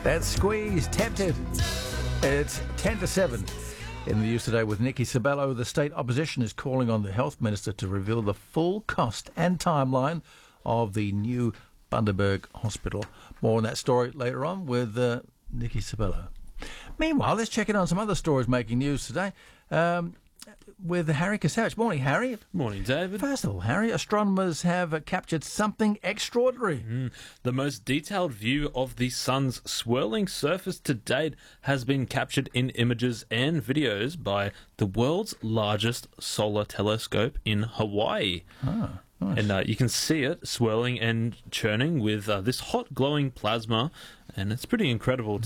That's Squeeze, Tempted. It's 10 to 7. In the news today with Nikki Sabello, the state opposition is calling on the health minister to reveal the full cost and timeline of the new Bundaberg Hospital. More on that story later on with Nikki Sabello. Meanwhile, let's check in on some other stories making news today with Harry Kasavich. Morning, Harry. Morning, David. First of all, Harry, astronomers have captured something extraordinary. The most detailed view of the sun's swirling surface to date has been captured in images and videos by the world's largest solar telescope in Hawaii. Nice. And you can see it swirling and churning with this hot glowing plasma, and it's pretty incredible